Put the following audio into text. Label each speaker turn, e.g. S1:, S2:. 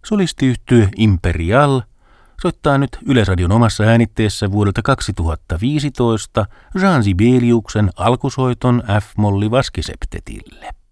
S1: Solistiyhtye Imperial soittaa nyt Yleisradion omassa äänitteessä vuodelta 2015 Jean Sibeliuksen alkusoiton F-molli vaskiseptetille.